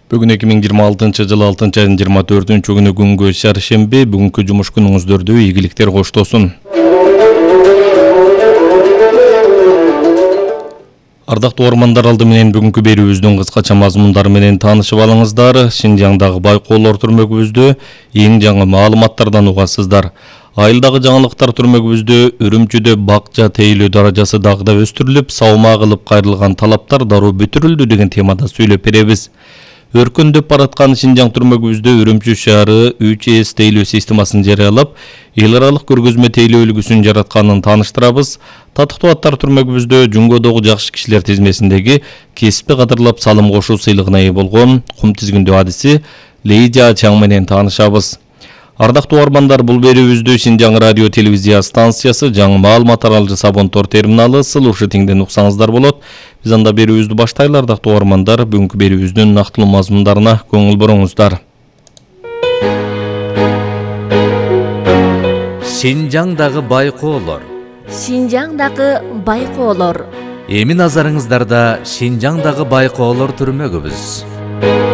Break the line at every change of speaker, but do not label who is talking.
Бүгін 2026 жылы 6 айдын 24 күні күнгө шаршембе, бүгүнкү жумуш күнүңүздөрдө ийгиликтер коштосун. Ардактуу ормандар, алды менен бүгүнкү берүүбүздүн кыскача мазмундары менен таанышып алыңыздар. Шинжаңдагы байкоолор түрмөгүбүздө эң жаңы маалыматтардан угасыздар. Айылдагы жаңылыктар түрмөгүбүздө Үрүмчүдө бакча тейлөө даражасы дагы да өстүрүлүп, саума кылып кайрылган талаптар дароо бүтүрүлдү деген темада сүйлөп беребиз. Өркөндөп бараткан Шинжаң түрмөгүбүздө Үрүмчү шаары 3С тейлөө системасын жарыялап, эл аралык көргөзмө тейлөө үлгүсүн жаратканын тааныштырабыз. Татыктуу аттар түрмөгүбүздө Жунгодогу жакшы кишилер тизмесиндеги кеспи кадырлап салым кошуу сыйлыгына ээ болгон кум тизгиндөө адиси Лейжа Чаң менен таанышабыз. Ардактуу армандар, бул берүүбүздү Шинжаң радио телевизия станциясы, жаңы маалымат аралжы Сабонтор терминалы Сылушы тиңден уксаңыздар болот. Биз анда берүүбүздү баштайлы. Ардактуу армандар, бүгүнкү берүүбүздүн нактылуу мазмундарына көңүл буруңуздар.
Шинжаңдагы байкоолор.
Шинжаңдагы байкоолор.
Эми назарыңыздарда Шинжаңдагы байкоолор түрмөгүбүз.